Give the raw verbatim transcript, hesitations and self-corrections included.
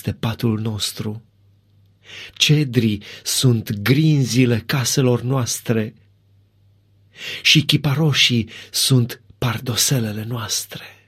este patul nostru. Cedrii sunt grinzile caselor noastre și chiparoșii sunt pardoselele noastre.